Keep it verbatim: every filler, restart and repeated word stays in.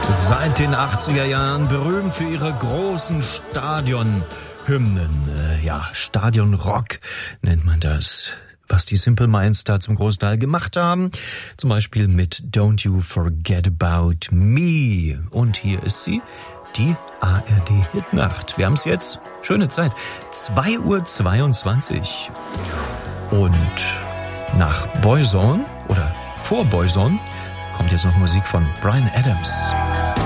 Seit den achtziger Jahren berühmt für ihre großen Stadionhymnen. Äh, ja, Stadionrock nennt man das. Was die Simple Minds da zum großen Teil gemacht haben. Zum Beispiel mit Don't You Forget About Me. Und hier ist sie, die A R D-Hitnacht. Wir haben es jetzt. Schöne Zeit. zwei Uhr zweiundzwanzig. Und nach Boyzone oder vor Boyzone kommt jetzt noch Musik von Bryan Adams.